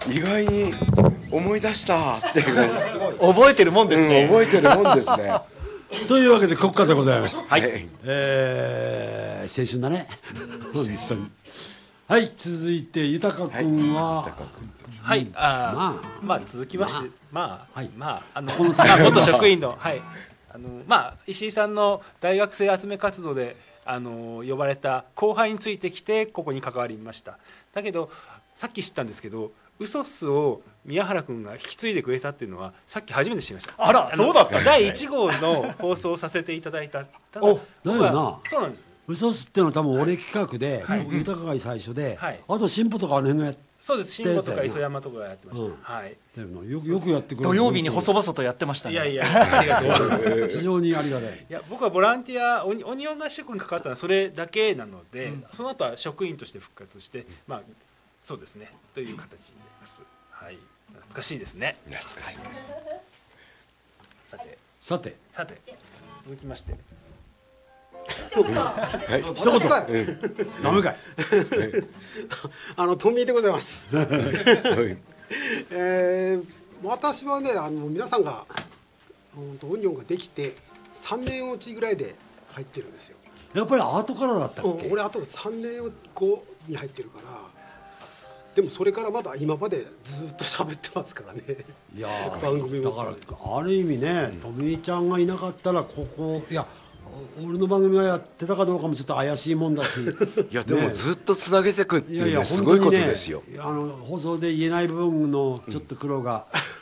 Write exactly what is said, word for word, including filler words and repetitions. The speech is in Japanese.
意外に思い出したっていう覚えてるもんですね、 うん、覚えてるもんですねというわけで国歌でございます。 はい、 えー、青春だね本当に。はい、続いて豊君は、はいはい、あまあ、 まあ続きまして、まあ、 はい、 まあ、あの、 このまあ、元職員の、はい、あの、まあ、石井さんの大学生集め活動で、あの、呼ばれた後輩についてきて、ここに関わりました。だけど、さっき知ったんですけど、ウソスを宮原君が引き継いでくれたっていうのは、さっき初めて知りました。 あら、そうだったんですね。 だいいち号の放送をさせていただいた。ただお、だよな。 そうなんです。 ウソスっていうのは多分俺企画で、はい、豊が最初で、はい、あと進歩とかあの辺がやって、 そうです、進歩とか磯山とかやってました、うん、はい、 よくよくやってくれる。 土曜日に細々とやってましたね。 いやいや、ありがとうございます非常にありがたい。 いや、僕はボランティアオニオニオン合宿に関わったのはそれだけなので、うん、その後は職員として復活して、まあそうですねという形になります。はい、懐かしいですね。 懐かしい、はい、 さてさてさて続きまして一言、はい、ダメかいあのトミーでございます、えー、私はね、あの皆さんがオニオンができてさんねん落ちぐらいで入ってるんですよ。 やっぱり後からだったっけ。 俺あとさんねんごに入ってるから、でもそれからまだ今までずっと喋ってますからね。 いや番組だからある意味ね、トミーちゃんがいなかったらここ、いや俺の番組がやってたかどうかもちょっと怪しいもんだしいやでもずっとつなげていくっていうのはすごいことですよ。 いやいや本当にね、あの放送で言えない部分のちょっと苦労が